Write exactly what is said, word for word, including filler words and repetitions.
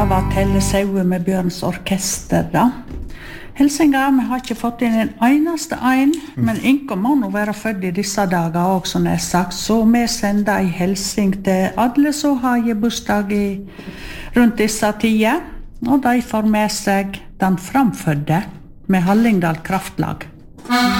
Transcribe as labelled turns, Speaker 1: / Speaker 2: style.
Speaker 1: Av at Helle Saue med Bjørns orkester da. Hilsinga, vi har ikke fått inn en eneste ein, men Inko må nå være født i disse dager også, som jeg har sagt, så vi sender en hilsing til alle som har bursdag i rundt disse tider, og de får med seg den framfødde med Hallingdal Kraftlag.